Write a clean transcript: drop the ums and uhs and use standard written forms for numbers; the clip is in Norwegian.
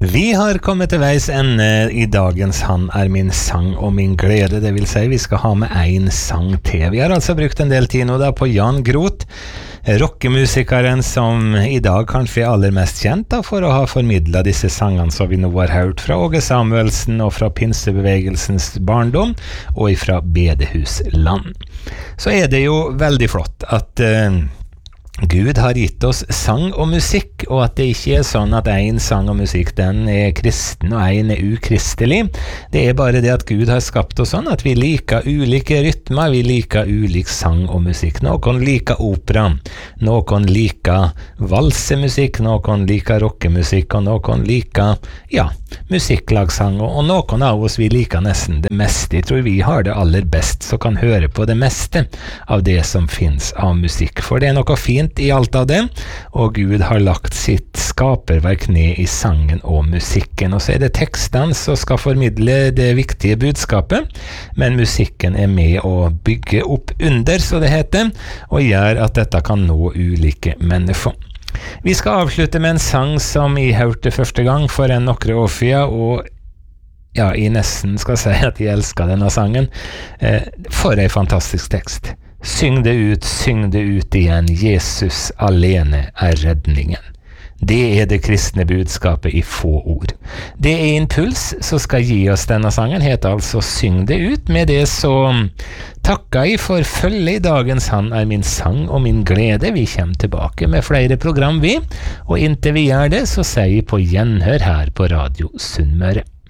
Vi har kommet til veis ende I dagens Han min sang og min glede, det vil si vi skal ha med en sang til. Vi har altså brukt en del tid nå da på Jan Groth, rockemusikeren som I dag kanskje aller mest kjent da, for å ha formidlet disse sangene som vi nå har hørt fra Åge Samuelsen og fra Pinsebevegelsens barndom og fra Bedehusland. Så det jo veldig flott at Gud har gitt oss sang og musikk, og at det ikke sånn at en sang og musikk den kristen og en ukristelig. Det bare det at Gud har skapt oss sånn at vi liker ulike rytmer, vi liker ulik sang og musikk. Noen liker opera, noen liker valsemusikk, noen liker rockemusikk, og noen liker, musikklagsang, og noen av oss vi liker nesten det meste. Jeg tror vi har det aller best, så kan høre på det meste av det som finnes av musikk, for det noe fint I alt av det, og Gud har lagt sitt skaperverk ned I sangen og musikken, og så det tekstene som skal formidle det viktige budskapet, men musikken med å bygge opp under, så det heter, og gjør at dette kan nå ulike mennesker. Vi skal avslutte med en sang som jeg hørte første gang for noen år siden, og jeg nesten skal si at jeg elsker denne sangen. For en fantastisk tekst. Syng det ut igjen, Jesus alene redningen. Det det kristne budskapet I få ord. Det impuls som skal gi oss denne sangen, heter altså Syng det ut. Med det så takker jeg for følge I dagens Han min sang og min glede. Vi kommer tilbake med flere program vi, og inntil vi gjør det, så sier jeg på gjenhør her på Radio Sunnmøre.